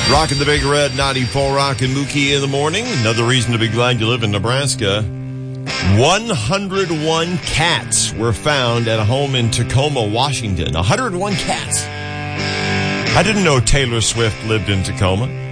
Rocking the Big Red 94, Rockin' Mookie in the morning. Another reason to be glad you live in Nebraska. 101 cats were found at a home in Tacoma, Washington. 101 cats. I didn't know Taylor Swift lived in Tacoma.